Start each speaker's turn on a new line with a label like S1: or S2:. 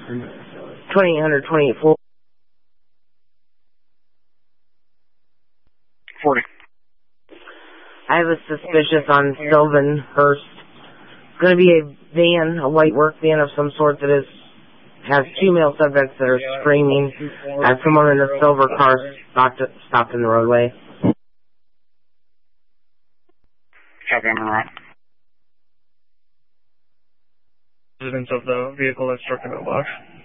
S1: 2800, 2840.
S2: 40.
S1: I have a suspicious on Sylvanhurst. It's going to be a van, a white work van of some sort that has two male subjects that are screaming at someone in a silver car stopped in the roadway.
S2: Copy, I'm right.
S3: Residents of the vehicle that struck the mailbox.